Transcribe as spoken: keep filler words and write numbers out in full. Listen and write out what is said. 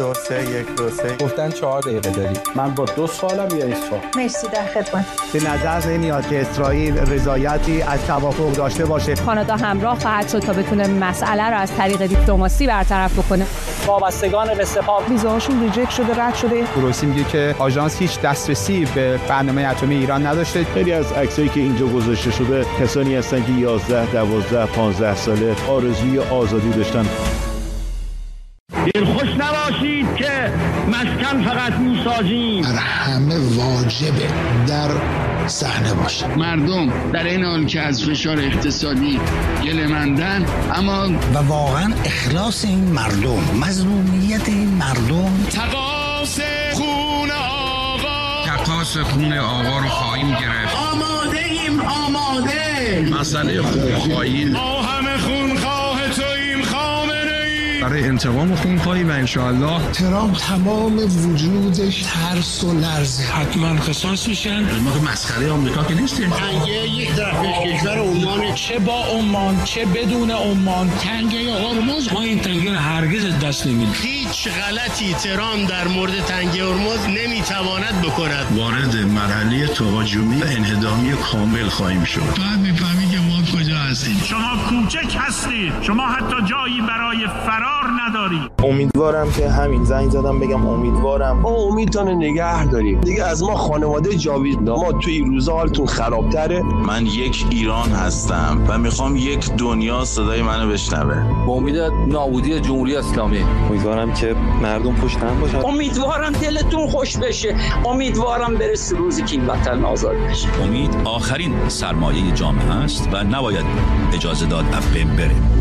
دو سه یک دو سه گفتن چهار دقیقه داری. من با دو سالم یا یک سال. مرسی، در خدمت. به نظر نمیاد که اسرائیل رضایتی از توافق داشته باشه. کانادا همراه خواهد شد تا بتونه مسئله رو از طریق دیپلماسی برطرف بکنه. وابستگان به سپاه ویزاشون ریجکت شده، رد شده. گروسی میگه که آژانس هیچ دسترسی به برنامه اتمی ایران نداشته. خیلی از عکسایی که اینجا گذاشته شده کسانی هستن که یازده، دوازده، پانزده ساله آرزوی آزادی داشتن. دلخوش نباشید که مسکن فقط میسازیم. بر همه واجبه در صحنه باشه. مردم در این حال که از فشار اقتصادی گله‌مندن، اما و واقعا اخلاص این مردم، مظلومیت این مردم. تقاص خون آقا تقاص خون آقا رو خواهیم گرفت. آماده ایم، آماده. مسئله خونخواهی ما همه خونخواه توییم خامنه‌ای. برای انتقام خونخواهی و انشاءالله ترامپ تمام وجودش ترس و لرزه. حتما قصاص میشن. ما که مسخره آمریکا که نیستیم. تنگه یک طرفش کشور عمان، چه با عمان چه بدون عمان، تنگه هرمز، ما این تنگه هرگز دست نمیدیم. هیچ غلطی ترامپ در مورد تنگه هرمز نمیتواند بکند. وارد مرحله تهاجمی و انهدامی کامل خواهیم شد. بعد میفهمی که ما کجا هستیم. شما کوچک هستید، شما حتی جایی برای فرار ندارید. امیدوارم که همین زنگ زدم بگم امیدوارم ما امیدتون نگه داریم دیگه. از ما خانواده جاوید ما توی این روزا حالتون خرابتره. من یک ایران هستم و میخوام یک دنیا صدای منو بشنوه. با امید نابودی جمهوری اسلامی. امیدوارم که مردم پشت هم باشن. امیدوارم دلتون خوش بشه. امیدوارم برسه روزی که این وطن آزاد بشه. امید آخرین سرمایه جامعه است و نباید اجازه داد از بین بره.